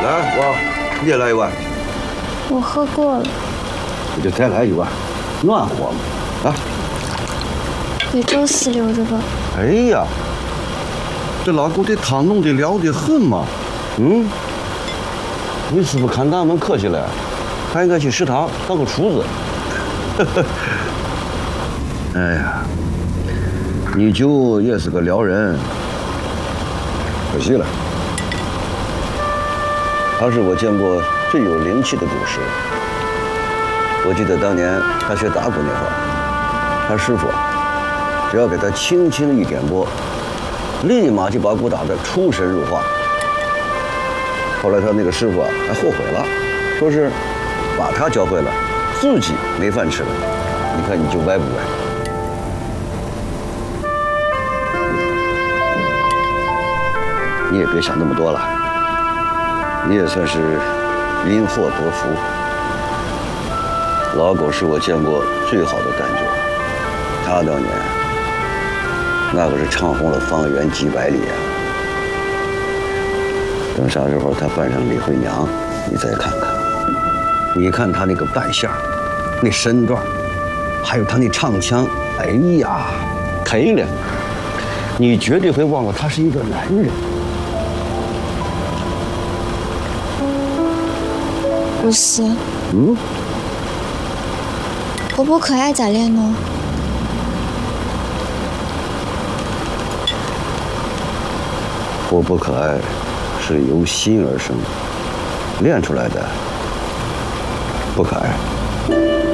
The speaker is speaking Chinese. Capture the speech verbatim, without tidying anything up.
来，娃，你也来一碗。 我喝过了。 你就再来一碗，暖和嘛。啊。 给周四留着吧。 哎呀，这老狗这汤弄得了得很嘛。嗯。你是不是看咱们客气了？还应该去食堂当个厨子。哎呀，你舅也是个撩人，可惜了。他是我见过最有灵气的祖师。我记得当年他学打鼓那会儿，他师傅只要给他轻轻一点拨，立马就把鼓打得出神入化。后来他那个师傅啊还后悔了，说是把他教会了，自己没饭吃了。你看你就歪不歪？你也别想那么多了，你也算是因祸得福。老狗是我见过最好的旦角，他当年那可是唱红了方圆几百里啊。等啥时候他扮上李慧娘，你再看看，你看他那个扮相，那身段，还有他那唱腔，哎呀，忒亮！你绝对会忘了他是一个男人。 不是。 嗯。 活泼可爱咋练呢？ 活泼可爱是由心而生，练出来的不可爱。